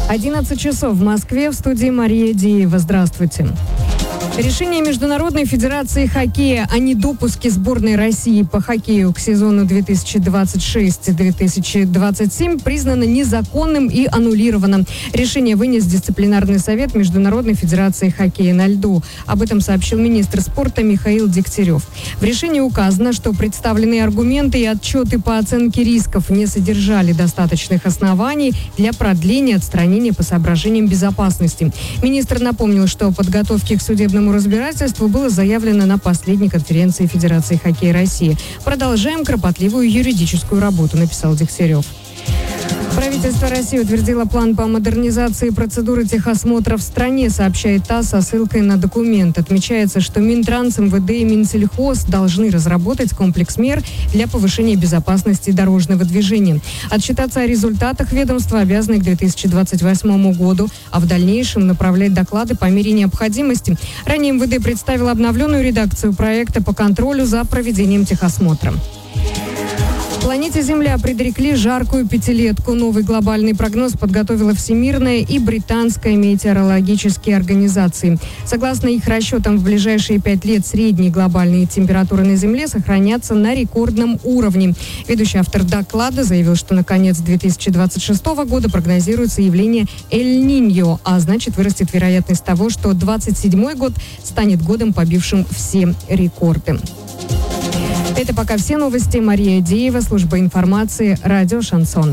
11 часов в Москве, в студии Мария Деева. Здравствуйте. Решение Международной федерации хоккея о недопуске сборной России по хоккею к сезону 2026-2027 признано незаконным и аннулировано. Решение вынес дисциплинарный совет Международной федерации хоккея на льду. Об этом сообщил министр спорта Михаил Дегтярев. В решении указано, что представленные аргументы и отчеты по оценке рисков не содержали достаточных оснований для продления отстранения по соображениям безопасности. Министр напомнил, что подготовки к судебному разбирательству было заявлено на последней конференции Федерации хоккея России. Продолжаем кропотливую юридическую работу, написал Дегтярев. Правительство России утвердило план по модернизации процедуры техосмотра в стране, сообщает ТАСС со ссылкой на документ. Отмечается, что Минтранс, МВД и Минсельхоз должны разработать комплекс мер для повышения безопасности дорожного движения. Отчитаться о результатах ведомства обязаны к 2028 году, а в дальнейшем направлять доклады по мере необходимости. Ранее МВД представило обновленную редакцию проекта по контролю за проведением техосмотра. Планете Земля предрекли жаркую пятилетку. Новый глобальный прогноз подготовила Всемирная и британская метеорологические организации. Согласно их расчетам, в ближайшие 5 лет средние глобальные температуры на Земле сохранятся на рекордном уровне. Ведущий автор доклада заявил, что на конец 2026 года прогнозируется явление Эль-Ниньо, а значит вырастет вероятность того, что 2027 год станет годом, побившим все рекорды. Это пока все новости. Мария Деева, служба информации, радио «Шансон».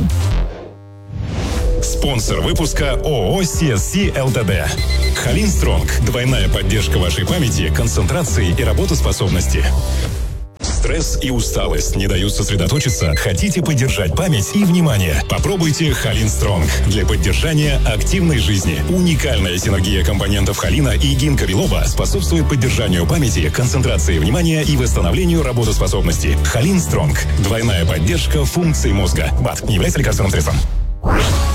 Спонсор выпуска ООО CSC ЛТД. Халин Стронг. Двойная поддержка вашей памяти, концентрации и работоспособности. Стресс и усталость не дают сосредоточиться? Хотите поддержать память и внимание? Попробуйте Халин Стронг для поддержания активной жизни. Уникальная синергия компонентов холина и гинка билоба способствует поддержанию памяти, концентрации внимания и восстановлению работоспособности. Халин Стронг. Двойная поддержка функций мозга. БАД не является лекарственным средством.